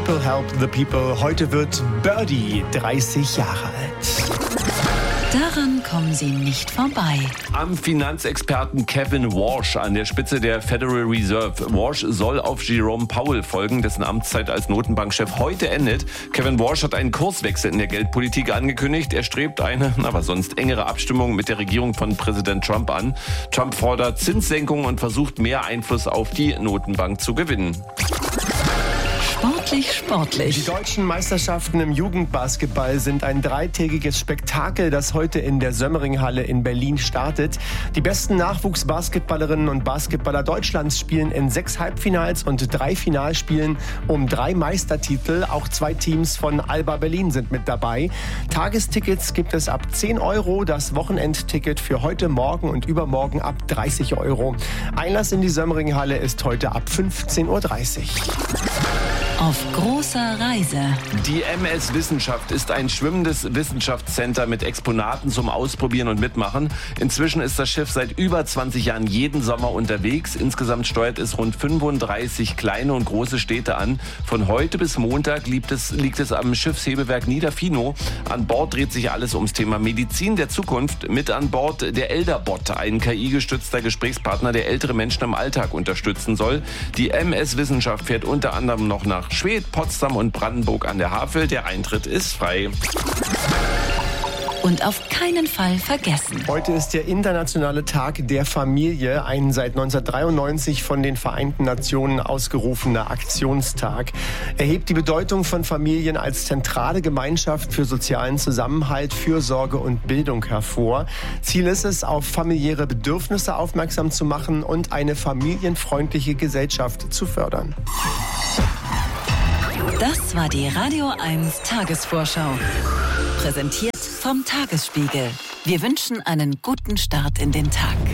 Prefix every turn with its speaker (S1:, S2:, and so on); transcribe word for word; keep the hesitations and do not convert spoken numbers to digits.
S1: People help the people. Heute wird Birdie dreißig Jahre alt.
S2: Daran kommen Sie nicht vorbei.
S3: Am Finanzexperten Kevin Warsh an der Spitze der Federal Reserve. Warsh soll auf Jerome Powell folgen, dessen Amtszeit als Notenbankchef heute endet. Kevin Warsh hat einen Kurswechsel in der Geldpolitik angekündigt. Er strebt eine, aber sonst engere Abstimmung mit der Regierung von Präsident Trump an. Trump fordert Zinssenkungen und versucht mehr Einfluss auf die Notenbank zu gewinnen.
S2: Sportlich, sportlich.
S1: Die deutschen Meisterschaften im Jugendbasketball sind ein dreitägiges Spektakel, das heute in der Sömmringhalle in Berlin startet. Die besten Nachwuchsbasketballerinnen und Basketballer Deutschlands spielen in sechs Halbfinals und drei Finalspielen um drei Meistertitel. Auch zwei Teams von Alba Berlin sind mit dabei. Tagestickets gibt es ab zehn Euro, das Wochenendticket für heute, morgen und übermorgen ab dreißig Euro. Einlass in die Sömmringhalle ist heute ab fünfzehn Uhr dreißig.
S2: Auf großer Reise.
S3: Die M S Wissenschaft ist ein schwimmendes Wissenschaftscenter mit Exponaten zum Ausprobieren und Mitmachen. Inzwischen ist das Schiff seit über zwanzig Jahren jeden Sommer unterwegs. Insgesamt steuert es rund fünfunddreißig kleine und große Städte an. Von heute bis Montag liegt es, liegt es am Schiffshebewerk Niederfino. An Bord dreht sich alles ums Thema Medizin der Zukunft. Mit an Bord der Elderbot, ein K I-gestützter Gesprächspartner, der ältere Menschen im Alltag unterstützen soll. Die M S Wissenschaft fährt unter anderem noch nach Schwedt, Potsdam und Brandenburg an der Havel. Der Eintritt ist frei.
S2: Und auf keinen Fall vergessen.
S1: Heute ist der internationale Tag der Familie, ein seit neunzehnhundertdreiundneunzig von den Vereinten Nationen ausgerufener Aktionstag. Er hebt die Bedeutung von Familien als zentrale Gemeinschaft für sozialen Zusammenhalt, Fürsorge und Bildung hervor. Ziel ist es, auf familiäre Bedürfnisse aufmerksam zu machen und eine familienfreundliche Gesellschaft zu fördern.
S2: Das war die Radio eins Tagesvorschau. Präsentiert vom Tagesspiegel. Wir wünschen einen guten Start in den Tag.